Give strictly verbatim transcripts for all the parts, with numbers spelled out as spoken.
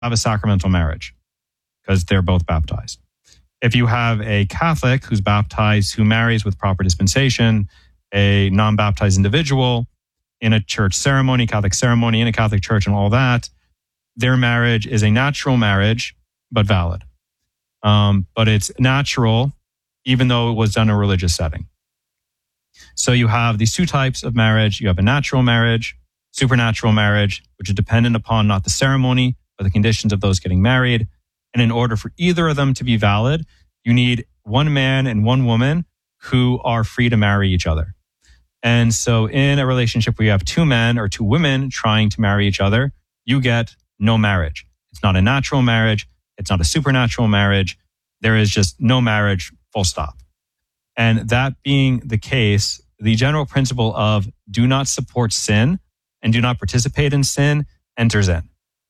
have a sacramental marriage because they're both baptized. If you have a Catholic who's baptized, who marries with proper dispensation, a non-baptized individual in a church ceremony, Catholic ceremony, in a Catholic church and all that, their marriage is a natural marriage, but valid. Um, but it's natural, even though it was done in a religious setting. So you have these two types of marriage. You have a natural marriage, supernatural marriage, which is dependent upon not the ceremony, but the conditions of those getting married. And in order for either of them to be valid, you need one man and one woman who are free to marry each other. And so in a relationship where you have two men or two women trying to marry each other, you get no marriage. It's not a natural marriage. It's not a supernatural marriage. There is just no marriage, full stop. And that being the case, the general principle of do not support sin and do not participate in sin enters in.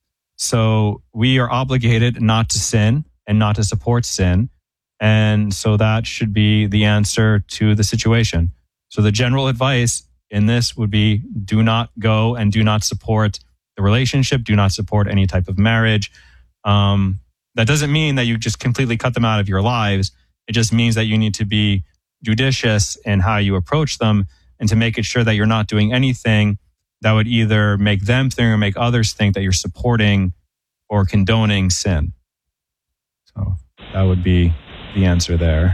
So we are obligated not to sin and not to support sin. And so that should be the answer to the situation. So the general advice in this would be do not go and do not support the relationship, do not support any type of marriage. Um, that doesn't mean that you just completely cut them out of your lives. It just means that you need to be judicious in how you approach them and to make it sure that you're not doing anything that would either make them think or make others think that you're supporting or condoning sin. So that would be the answer there.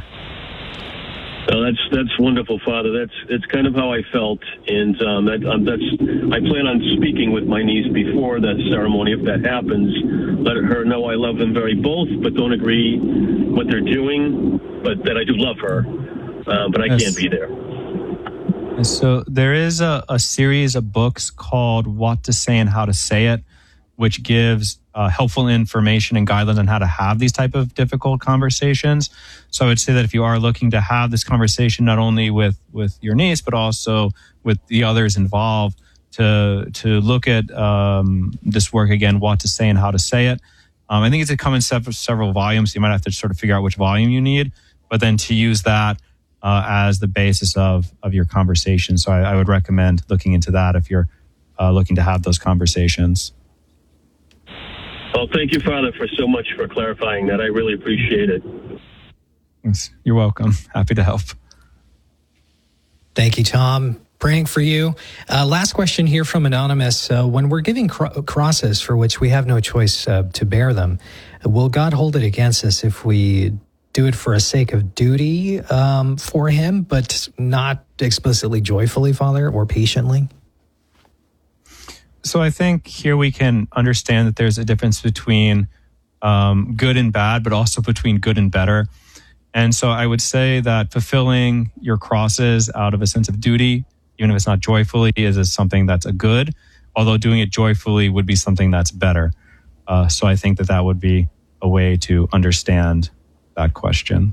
Oh, that's that's wonderful, Father. That's it's kind of how I felt, and um, that, um, that's I plan on speaking with my niece before that ceremony if that happens. Let her know I love them very both, but don't agree what they're doing, but that I do love her, uh, but I yes. can't be there. So there is a, a series of books called What to Say and How to Say It, which gives uh, helpful information and guidelines on how to have these type of difficult conversations. So I would say that if you are looking to have this conversation, not only with, with your niece, but also with the others involved, to to look at um, this work again, What to Say and How to Say It. Um, I think it's to come in several, several volumes. You might have to sort of figure out which volume you need, but then to use that uh, as the basis of, of your conversation. So I, I would recommend looking into that if you're uh, looking to have those conversations. Well, thank you, Father, for so much for clarifying that. I really appreciate it. Yes, you're welcome. Happy to help. Thank you, Tom. Praying for you. Uh, last question here from Anonymous. Uh, when we're giving cro- crosses for which we have no choice uh, to bear them, will God hold it against us if we do it for a sake of duty um, for him, but not explicitly joyfully, Father, or patiently? So I think here we can understand that there's a difference between um, good and bad, but also between good and better. And so I would say that fulfilling your crosses out of a sense of duty, even if it's not joyfully, is something that's a good, although doing it joyfully would be something that's better. Uh, so I think that that would be a way to understand that question.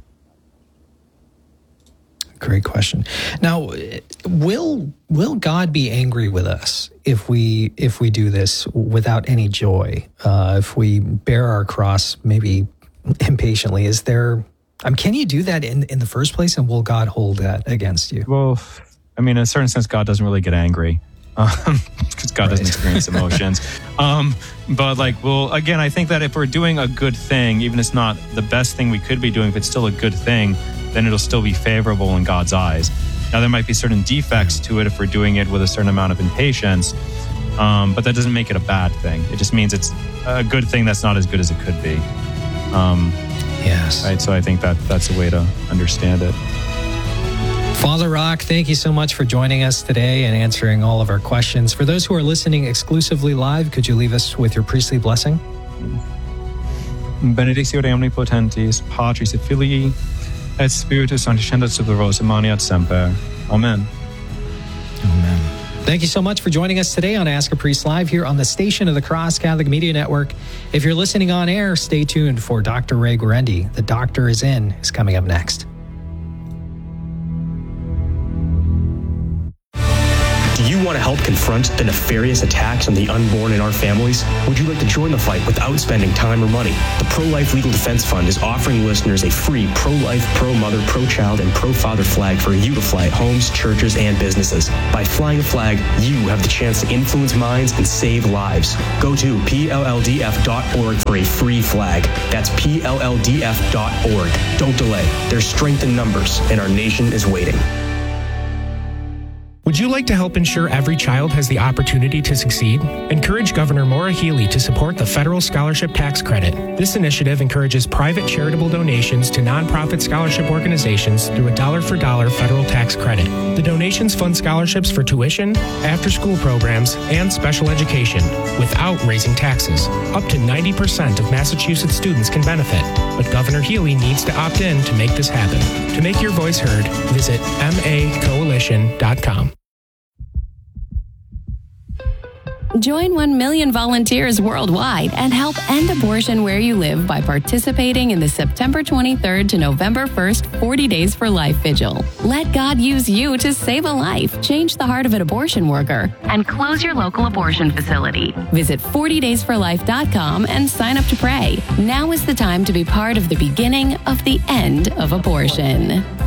Great question. Now, will will God be angry with us if we if we do this without any joy? Uh, if we bear our cross maybe impatiently, is there? Um, can you do that in in the first place, and will God hold that against you? Well, I mean, in a certain sense, God doesn't really get angry because um, God right. doesn't experience emotions. Um, but like, well, again, I think that if we're doing a good thing, even if it's not the best thing we could be doing, if it's still a good thing, then it'll still be favorable in God's eyes. Now, there might be certain defects to it if we're doing it with a certain amount of impatience, um, but that doesn't make it a bad thing. It just means it's a good thing that's not as good as it could be. Um, yes. Right. So I think that that's a way to understand it. Father Rock, thank you so much for joining us today and answering all of our questions. For those who are listening exclusively live, could you leave us with your priestly blessing? Benedictio Dei omnipotentis, Patris et Filii, et Spiritus Sancti, scendat super vos et maneat semper. Amen. Amen. Thank you so much for joining us today on Ask a Priest Live here on the Station of the Cross Catholic Media Network. If you're listening on air, stay tuned for Doctor Ray Guarendi. The Doctor is In is coming up next. Do you want want to help confront the nefarious attacks on the unborn in our families? Would you like to join the fight without spending time or money? The Pro-Life Legal Defense Fund is offering listeners a free pro-life, pro-mother, pro-child, and pro-father flag for you to fly at homes, churches, and businesses. By flying the flag, you have the chance to influence minds and save lives. Go to P L L D F dot org for a free flag. That's P L L D F dot org. Don't delay. There's strength in numbers, and our nation is waiting. Would you like to help ensure every child has the opportunity to succeed? Encourage Governor Maura Healey to support the Federal Scholarship Tax Credit. This initiative encourages private charitable donations to nonprofit scholarship organizations through a dollar-for-dollar federal tax credit. The donations fund scholarships for tuition, after-school programs, and special education without raising taxes. Up to ninety percent of Massachusetts students can benefit, but Governor Healey needs to opt in to make this happen. To make your voice heard, visit M A coalition dot com. Join one million volunteers worldwide and help end abortion where you live by participating in the September twenty-third to November first forty Days for Life Vigil. Let God use you to save a life, change the heart of an abortion worker, and close your local abortion facility. Visit forty days for life dot com and sign up to pray. Now is the time to be part of the beginning of the end of abortion.